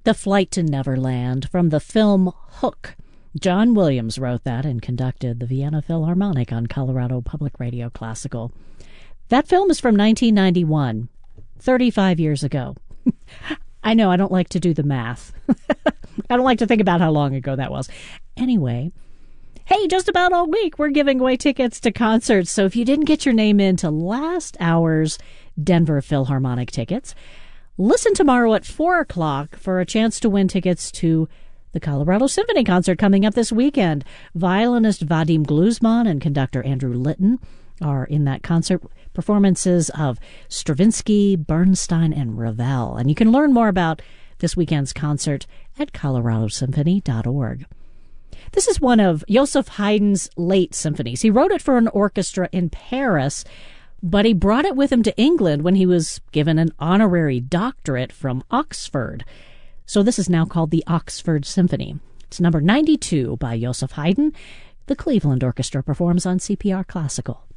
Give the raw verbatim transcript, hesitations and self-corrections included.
The Flight to Neverland from the film Hook. John Williams wrote that and conducted the Vienna Philharmonic on Colorado Public Radio Classical. That film is from nineteen ninety-one, thirty-five years ago. I know, I don't like to do the math. I don't like to think about how long ago that was. Anyway, hey, just about all week we're giving away tickets to concerts. So if you didn't get your name into last hour's Denver Philharmonic tickets, listen tomorrow at four o'clock for a chance to win tickets to the Colorado Symphony concert coming up this weekend. Violinist Vadim Gluzman and conductor Andrew Litton are in that concert. Performances of Stravinsky, Bernstein, and Ravel. And you can learn more about this weekend's concert at colorado symphony dot org. This is one of Joseph Haydn's late symphonies. He wrote it for an orchestra in Paris, but he brought it with him to England when he was given an honorary doctorate from Oxford. So this is now called the Oxford Symphony. It's number ninety-two by Joseph Haydn. The Cleveland Orchestra performs on C P R Classical.